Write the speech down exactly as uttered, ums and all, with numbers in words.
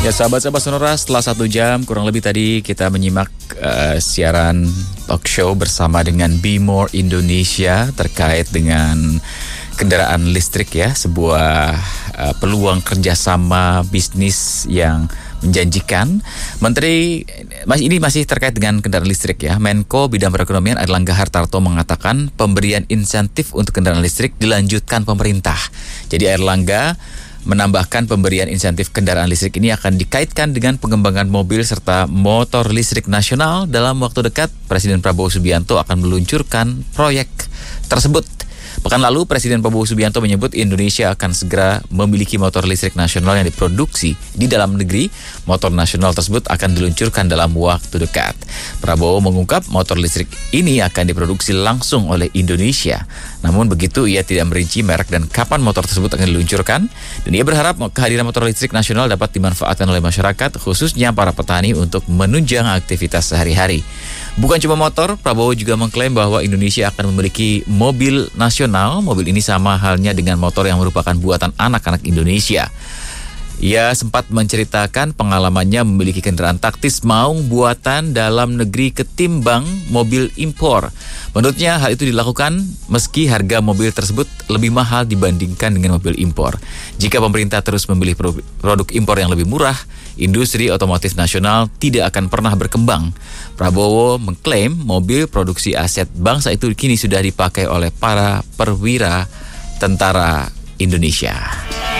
Ya sahabat-sahabat Sonora, setelah satu jam kurang lebih tadi kita menyimak uh, siaran talk show bersama dengan Be More Indonesia terkait dengan kendaraan listrik ya, sebuah uh, peluang kerjasama bisnis yang menjanjikan. Menteri mas ini masih terkait dengan kendaraan listrik ya. Menko Bidang Perekonomian Airlangga Hartarto mengatakan pemberian insentif untuk kendaraan listrik dilanjutkan pemerintah. Jadi Airlangga menambahkan pemberian insentif kendaraan listrik ini akan dikaitkan dengan pengembangan mobil serta motor listrik nasional. Dalam waktu dekat, Presiden Prabowo Subianto akan meluncurkan proyek tersebut. Pekan lalu, Presiden Prabowo Subianto menyebut Indonesia akan segera memiliki motor listrik nasional yang diproduksi di dalam negeri. Motor nasional tersebut akan diluncurkan dalam waktu dekat. Prabowo mengungkap motor listrik ini akan diproduksi langsung oleh Indonesia. Namun begitu, ia tidak merinci merek dan kapan motor tersebut akan diluncurkan. Dan ia berharap kehadiran motor listrik nasional dapat dimanfaatkan oleh masyarakat, khususnya para petani untuk menunjang aktivitas sehari-hari. Bukan cuma motor, Prabowo juga mengklaim bahwa Indonesia akan memiliki mobil nasional. Mobil ini sama halnya dengan motor yang merupakan buatan anak-anak Indonesia. Ia sempat menceritakan pengalamannya memiliki kendaraan taktis maung buatan dalam negeri ketimbang mobil impor. Menurutnya hal itu dilakukan meski harga mobil tersebut lebih mahal dibandingkan dengan mobil impor. Jika pemerintah terus memilih produk impor yang lebih murah, industri otomotif nasional tidak akan pernah berkembang. Prabowo mengklaim mobil produksi aset bangsa itu kini sudah dipakai oleh para perwira tentara Indonesia.